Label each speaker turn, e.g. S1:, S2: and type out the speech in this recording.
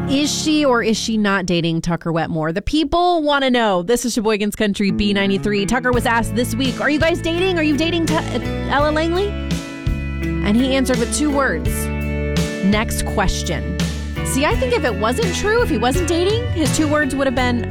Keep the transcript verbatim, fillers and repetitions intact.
S1: Is she or is she not dating Tucker Wetmore? The people want to know. This is Sheboygan's Country B ninety-three. Tucker was asked this week, are you guys dating? Are you dating T- Ella Langley? And he answered with two words. Next question. See, I think if it wasn't true, if he wasn't dating, his two words would have been,